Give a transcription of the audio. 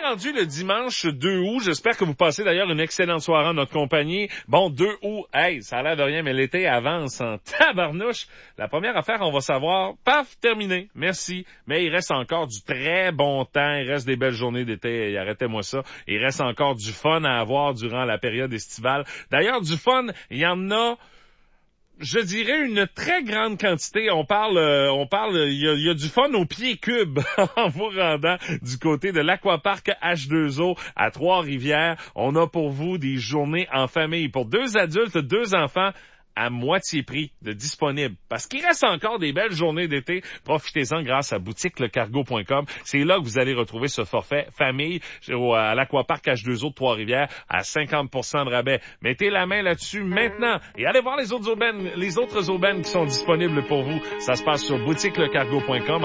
rendu le dimanche 2 août. J'espère que vous passez d'ailleurs une excellente soirée en notre compagnie. Bon, 2 août, hey, ça a l'air de rien, mais l'été avance en tabarnouche. La première affaire, on va savoir, paf, terminé, merci. Mais il reste encore du très bon temps, il reste des belles journées d'été, et arrêtez-moi ça. Il reste encore du fun à avoir durant la période estivale. D'ailleurs, du fun, il y en a... Je dirais une très grande quantité. On parle, il y a du fun au pied cube en vous rendant du côté de l'Aquapark H2O à Trois-Rivières. On a pour vous des journées en famille pour 2 adultes, 2 enfants à moitié prix de disponible. Parce qu'il reste encore des belles journées d'été. Profitez-en grâce à boutiquelecargo.com. C'est là que vous allez retrouver ce forfait famille à l'Aquapark H2O de Trois-Rivières à 50% de rabais. Mettez la main là-dessus maintenant et allez voir les autres aubaines qui sont disponibles pour vous. Ça se passe sur boutiquelecargo.com.